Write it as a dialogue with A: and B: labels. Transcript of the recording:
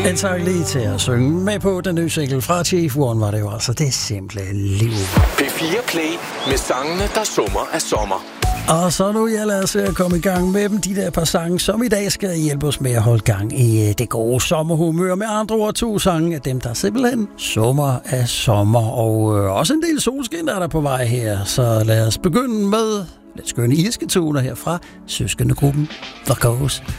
A: En tak lige til at synge med på den nye single fra Chief One, var det jo altså det simple liv.
B: P4 Play med sangene, der summer af sommer.
A: Og så nu, lad os komme i gang med dem, de der par sange, som i dag skal hjælpe os med at holde gang i det gode sommerhumør. Med andre ord 2 sange af dem, der simpelthen summer af sommer. Og også en del solskin er der på vej her. Så lad os begynde med lidt skønne irske toner her fra søskendegruppen The Ghost.